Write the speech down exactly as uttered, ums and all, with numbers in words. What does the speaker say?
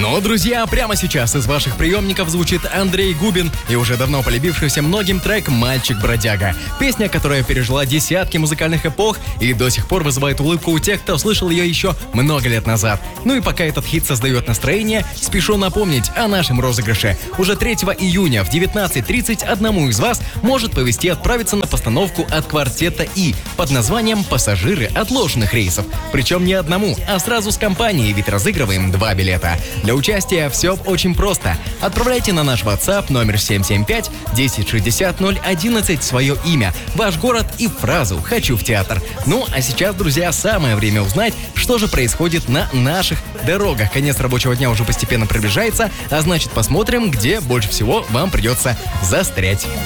Но, друзья, прямо сейчас из ваших приемников звучит Андрей Губин и уже давно полюбившийся многим трек «Мальчик-бродяга». Песня, которая пережила десятки музыкальных эпох и до сих пор вызывает улыбку у тех, кто слышал ее еще много лет назад. Ну и пока этот хит создает настроение, спешу напомнить о нашем розыгрыше. Уже третьего июня в девятнадцать тридцать одному из вас может повезти отправиться на постановку от квартета И под названием «Пассажиры отложенных рейсов». Причем не одному, а сразу с компанией, ведь разыгрываем два билета. Для участия все очень просто. Отправляйте на наш WhatsApp номер семь семь пять десять шестьдесят ноль одиннадцать свое имя, ваш город и фразу «Хочу в театр». Ну, а сейчас, друзья, самое время узнать, что же происходит на наших дорогах. Конец рабочего дня уже постепенно приближается, а значит, посмотрим, где больше всего вам придется застрять.